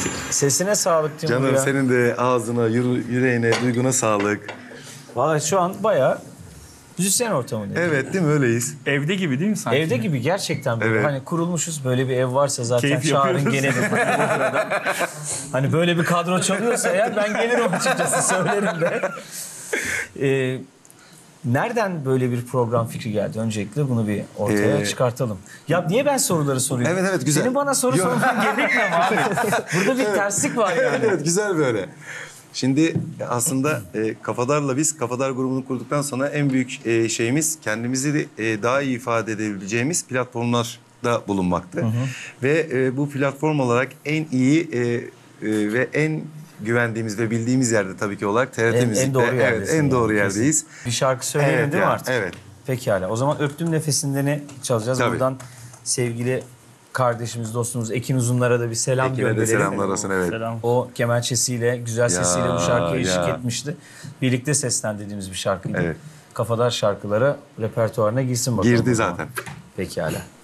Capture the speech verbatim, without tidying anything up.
Sesine sağlık Timur Canım ya. senin de ağzına, yüreğine, duyguna sağlık. Vallahi şu an bayağı müzisyen ortamı değil. Evet değil mi öyleyiz? Evde gibi değil mi sanki? Evde gibi gerçekten böyle. Evet. Hani kurulmuşuz, böyle bir ev varsa zaten Keyif çağırın yapıyoruz. gelelim. Hani böyle bir kadro çalıyorsa eğer ben gelirim açıkçası, söylerim de. Ee, nereden böyle bir program fikri geldi? Öncelikle bunu bir ortaya Ee, çıkartalım. Ya niye ben soruları soruyorum? Evet, evet, güzel. Senin bana soru Yok. sorman gerekmiyor mu abi? Burada bir terslik var yani. Evet güzel böyle. Şimdi aslında e, Kafadar'la biz Kafadar grubunu kurduktan sonra en büyük e, şeyimiz kendimizi de, e, daha iyi ifade edebileceğimiz platformlarda bulunmaktı. Ve e, bu platform olarak en iyi e, e, ve en güvendiğimiz ve bildiğimiz yerde tabii ki olarak T R T En, Müzik'te. en doğru Evet, yerdesin. en doğru yani, yerdeyiz. kesin. Bir şarkı söyleyelim Evet, değil mi yani, artık? evet. Pekala. O zaman Öptüm Nefesinden çalacağız. Tabii. Buradan sevgili kardeşimiz, dostumuz Ekin Uzunlar'a da bir selam Ekin'e de gönderelim. selamlar olsun, evet. Selam. O kemençesiyle, güzel sesiyle bu şarkıya eşlik ya. etmişti. Birlikte seslendirdiğimiz bir şarkıydı. Evet. Kafadar şarkıları repertuarına girsin bakalım. Girdi o zaman. zaten. Pekala.